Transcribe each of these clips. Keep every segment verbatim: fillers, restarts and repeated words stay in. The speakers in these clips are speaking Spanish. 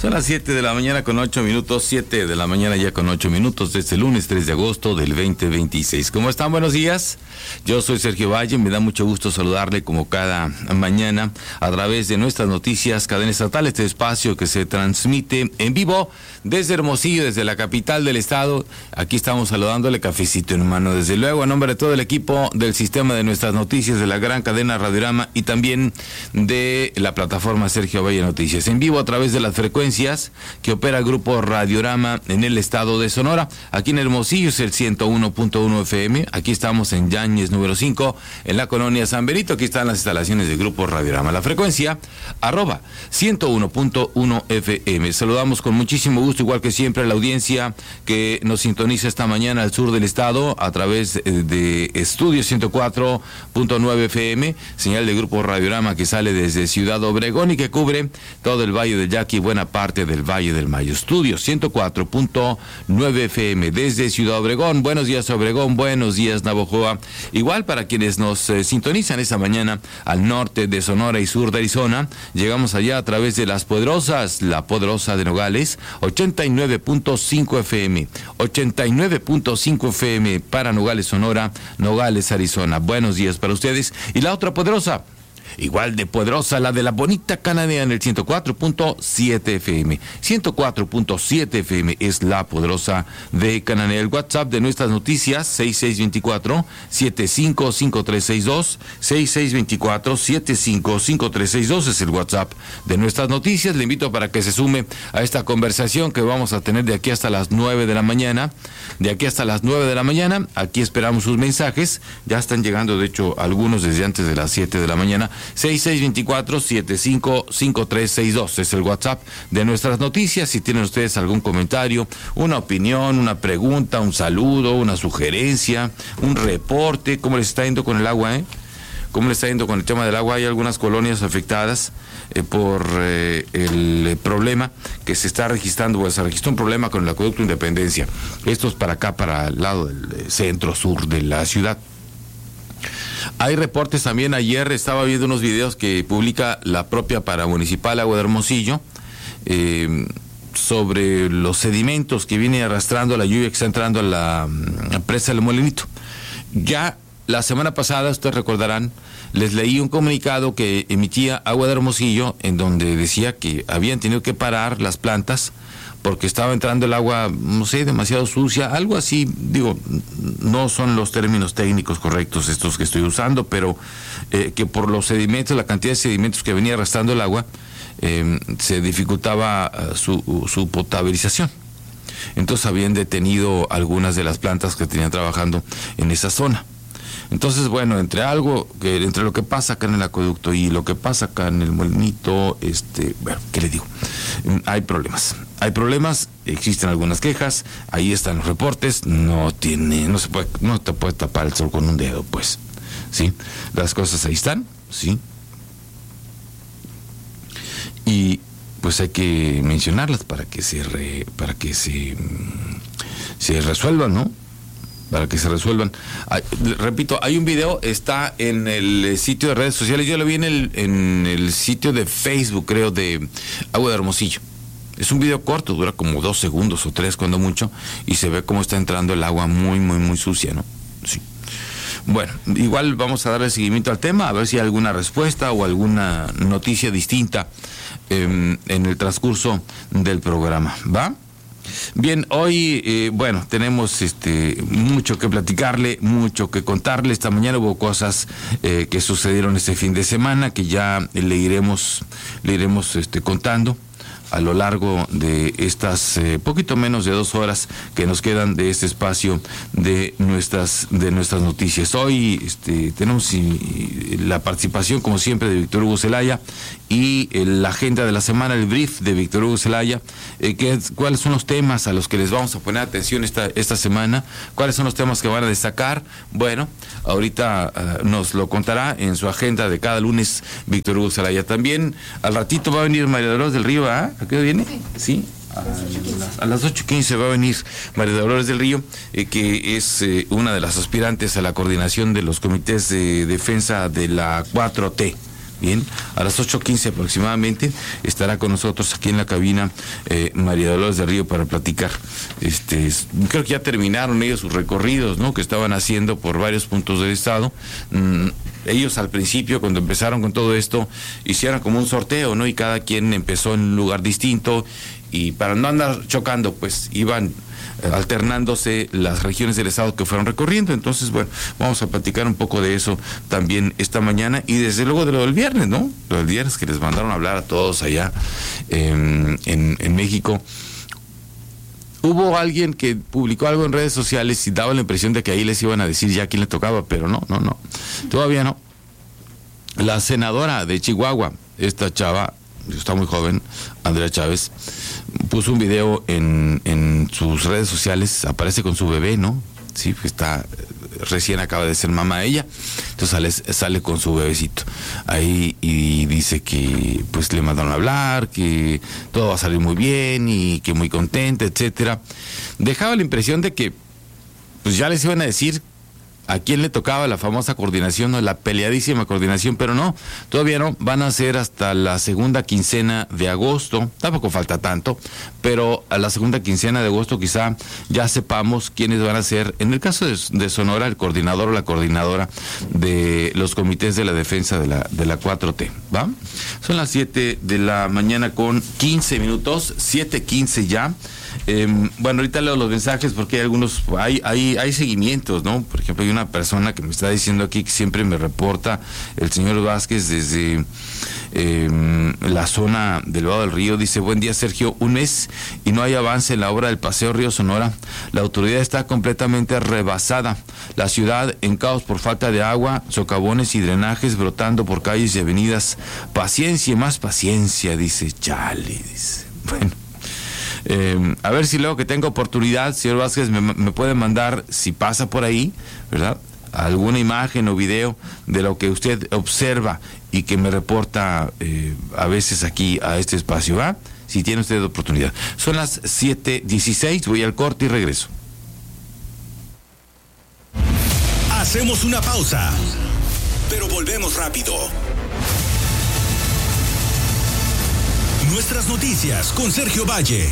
Son las siete de la mañana con ocho minutos, siete de la mañana ya con ocho minutos de este lunes tres de agosto del veinte veintiséis. ¿Cómo están? Buenos días. Yo soy Sergio Valle, me da mucho gusto saludarle como cada mañana a través de nuestras noticias Cadena Estatal, este espacio que se transmite en vivo desde Hermosillo, desde la capital del estado. Aquí estamos saludándole, cafecito en mano, desde luego, a nombre de todo el equipo del sistema de nuestras noticias de la gran cadena Radiorama y también de la plataforma Sergio Valle Noticias. En vivo a través de las frecuencias que opera el grupo Radiorama en el estado de Sonora. Aquí en Hermosillo es el ciento uno punto uno F M. Aquí estamos en Yáñez número cinco, en la colonia San Benito. Aquí están las instalaciones del grupo Radiorama. La frecuencia, arroba ciento uno punto uno F M. Saludamos con muchísimo gusto, igual que siempre, a la audiencia que nos sintoniza esta mañana al sur del estado a través de Estudio ciento cuatro punto nueve F M, señal del grupo Radiorama que sale desde Ciudad Obregón y que cubre todo el Valle del Yaqui y buena parte del Valle del Mayo. Estudio ciento cuatro punto nueve F M desde Ciudad Obregón. Buenos días, Obregón. Buenos días, Navojoa. Igual para quienes nos eh, sintonizan esta mañana al norte de Sonora y sur de Arizona, llegamos allá a través de Las Poderosas, la Poderosa de Nogales, ochenta y nueve punto cinco F M, ochenta y nueve punto cinco F M para Nogales, Sonora, Nogales, Arizona. Buenos días para ustedes. Y la otra poderosa, igual de poderosa, la de la bonita Cananea en el ciento cuatro punto siete F M. ciento cuatro punto siete F M es la poderosa de Cananea. El WhatsApp de nuestras noticias, seis seis dos cuatro, siete cinco cinco tres seis dos, seis seis dos cuatro, siete cinco cinco tres seis dos es el WhatsApp de nuestras noticias. Le invito para que se sume a esta conversación que vamos a tener de aquí hasta las nueve de la mañana. De aquí hasta las nueve de la mañana, aquí esperamos sus mensajes. Ya están llegando, de hecho, algunos desde antes de las siete de la mañana. seis seis dos cuatro, siete cinco cinco tres seis dos es el WhatsApp de nuestras noticias. Si tienen ustedes algún comentario, una opinión, una pregunta, un saludo, una sugerencia, un reporte, ¿cómo les está yendo con el agua, eh? ¿Cómo les está yendo con el tema del agua? Hay algunas colonias afectadas eh, por eh, el problema que se está registrando, pues se registró un problema con el acueducto Independencia. Esto es para acá, para el lado del centro-sur de la ciudad. Hay reportes también. Ayer estaba viendo unos videos que publica la propia Paramunicipal Agua de Hermosillo eh, sobre los sedimentos que viene arrastrando la lluvia que está entrando a la, a la presa del Molinito. Ya la semana pasada, ustedes recordarán, les leí un comunicado que emitía Agua de Hermosillo en donde decía que habían tenido que parar las plantas porque estaba entrando el agua, no sé, demasiado sucia, algo así. Digo, no son los términos técnicos correctos estos que estoy usando, pero eh, que por los sedimentos, la cantidad de sedimentos que venía arrastrando el agua, eh, se dificultaba uh, su, su potabilización. Entonces habían detenido algunas de las plantas que tenían trabajando en esa zona. Entonces, bueno, entre algo, que entre lo que pasa acá en el acueducto y lo que pasa acá en el Molinito, este, bueno, ¿qué le digo? Hay problemas. Hay problemas, existen algunas quejas, ahí están los reportes, no tiene, no se puede, no te puede tapar el sol con un dedo, pues, ¿sí? Las cosas ahí están, ¿sí? Y pues hay que mencionarlas para que se re, para que se, se resuelvan, ¿no? Para que se resuelvan. Hay, repito, hay un video, está en el sitio de redes sociales, yo lo vi en el, en el sitio de Facebook, creo, de Agua de Hermosillo. Es un video corto, dura como dos segundos o tres cuando mucho, y se ve cómo está entrando el agua muy, muy, muy sucia, ¿no? Sí. Bueno, igual vamos a darle seguimiento al tema, a ver si hay alguna respuesta o alguna noticia distinta eh, en el transcurso del programa, ¿va? Bien, hoy, eh, bueno, tenemos este mucho que platicarle, mucho que contarle. Esta mañana hubo cosas eh, que sucedieron este fin de semana que ya le iremos, le iremos este, contando a lo largo de estas eh, poquito menos de dos horas que nos quedan de este espacio de nuestras de nuestras noticias. Hoy este, tenemos y, la participación, como siempre, de Víctor Hugo Zelaya y eh, la agenda de la semana, el brief de Víctor Hugo Zelaya, eh, que, cuáles son los temas a los que les vamos a poner atención esta, esta semana, cuáles son los temas que van a destacar. Bueno, ahorita uh, nos lo contará en su agenda de cada lunes Víctor Hugo Zelaya. También al ratito va a venir María Dolores del Río, ¿ah? ¿A qué hora viene? Sí. A las ocho quince va a venir María Dolores del Río, eh, que es eh, una de las aspirantes a la coordinación de los comités de defensa de la cuatro T, Bien, a las ocho quince aproximadamente estará con nosotros aquí en la cabina eh, María Dolores del Río para platicar. Este, creo que ya terminaron ellos sus recorridos, ¿no?, que estaban haciendo por varios puntos del estado. Mm, ellos al principio, cuando empezaron con todo esto, hicieron como un sorteo, ¿no?, y cada quien empezó en un lugar distinto, y para no andar chocando, pues iban alternándose las regiones del estado que fueron recorriendo. Entonces, bueno, vamos a platicar un poco de eso también esta mañana, y desde luego de lo del viernes, ¿no? Lo del viernes que les mandaron a hablar a todos allá eh, en, en México. Hubo alguien que publicó algo en redes sociales y daba la impresión de que ahí les iban a decir ya quién le tocaba, pero no, no, no, todavía no. La senadora de Chihuahua, esta chava, está muy joven, Andrea Chávez, puso un video en, en sus redes sociales, aparece con su bebé, ¿no? Sí, está, recién acaba de ser mamá ella, entonces sale, sale con su bebecito ahí y dice que pues le mandaron a hablar, que todo va a salir muy bien y que muy contenta, etcétera. Dejaba la impresión de que pues ya les iban a decir a quién le tocaba la famosa coordinación, ¿no?, la peleadísima coordinación, pero no, todavía no, van a ser hasta la segunda quincena de agosto, tampoco falta tanto, pero a la segunda quincena de agosto quizá ya sepamos quiénes van a ser, en el caso de, de Sonora, el coordinador o la coordinadora de los comités de la defensa de la, de la cuatro T, ¿va? Son las siete de la mañana con quince minutos, siete quince ya. Eh, bueno, ahorita leo los mensajes porque hay algunos, hay, hay, hay seguimientos, ¿no? Por ejemplo, hay una persona que me está diciendo aquí que siempre me reporta el señor Vázquez desde eh, la zona del Vado del Río. Dice: buen día, Sergio, un mes y no hay avance en la obra del Paseo Río Sonora. La autoridad está completamente rebasada. La ciudad en caos por falta de agua, socavones y drenajes brotando por calles y avenidas. Paciencia y más paciencia, dice. Chale, dice. Bueno. Eh, a ver si luego que tenga oportunidad, señor Vázquez, me, me puede mandar, si pasa por ahí, ¿verdad?, alguna imagen o video de lo que usted observa y que me reporta eh, a veces aquí a este espacio, ¿va? Si tiene usted oportunidad. Son las siete dieciséis, voy al corte y regreso. Hacemos una pausa, pero volvemos rápido. Nuestras noticias con Sergio Valle.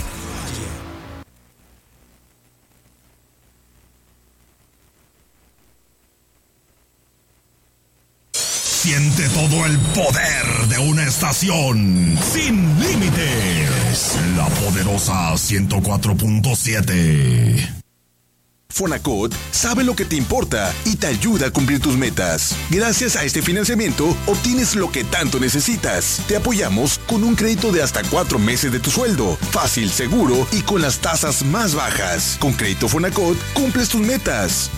Siente todo el poder de una estación sin límites. La poderosa ciento cuatro punto siete. Fonacot sabe lo que te importa y te ayuda a cumplir tus metas. Gracias a este financiamiento, obtienes lo que tanto necesitas. Te apoyamos con un crédito de hasta cuatro meses de tu sueldo. Fácil, seguro y con las tasas más bajas. Con Crédito Fonacot, cumples tus metas.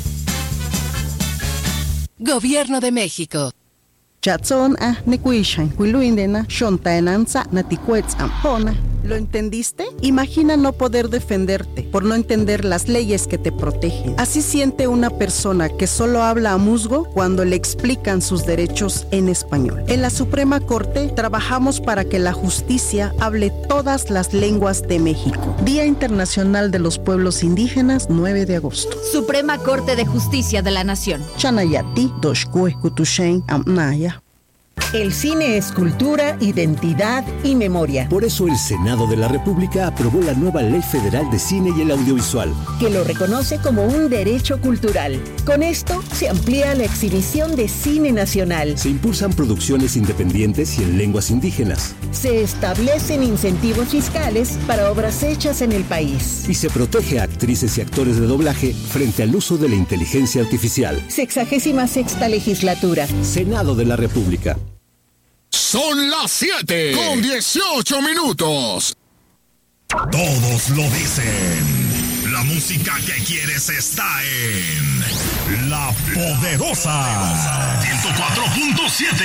Gobierno de México. Chatson a Nekuishan, Quiluindena, Shontaenanza, Naticuetz Ampona. ¿Lo entendiste? Imagina no poder defenderte por no entender las leyes que te protegen. Así siente una persona que solo habla a musgo cuando le explican sus derechos en español. En la Suprema Corte trabajamos para que la justicia hable todas las lenguas de México. Día Internacional de los Pueblos Indígenas, nueve de agosto. Suprema Corte de Justicia de la Nación. Chanayati, Doshkue, Kutushen, Amnaya. El cine es cultura, identidad y memoria. Por eso el Senado de la República aprobó la nueva Ley Federal de Cine y el Audiovisual, que lo reconoce como un derecho cultural. Con esto se amplía la exhibición de cine nacional. Se impulsan producciones independientes y en lenguas indígenas. Se establecen incentivos fiscales para obras hechas en el país. Y se protege a actrices y actores de doblaje frente al uso de la inteligencia artificial. Sexagésima sexta legislatura. Senado de la República. Son las siete con dieciocho minutos. Todos lo dicen. La música que quieres está en La Poderosa ciento cuatro punto siete.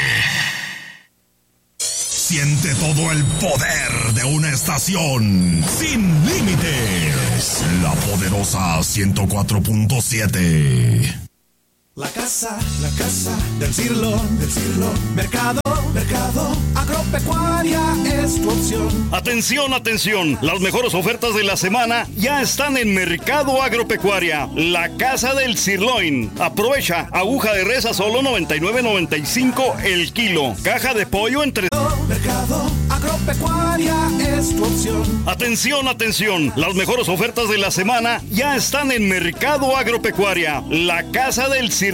Siente todo el poder de una estación sin límites. La Poderosa ciento cuatro punto siete. La casa, la casa del siglo, del siglo, mercado, mercado, agropecuaria, el es tu opción. Atención, atención, las mejores ofertas de la semana ya están en Mercado Agropecuaria, la casa del sirloin. Aprovecha, aguja de res a solo noventa y nueve noventa y cinco el kilo, caja de pollo entre... Mercado Agropecuaria es tu opción. Atención, atención, las mejores ofertas de la semana ya están en Mercado Agropecuaria, la casa del sirloin.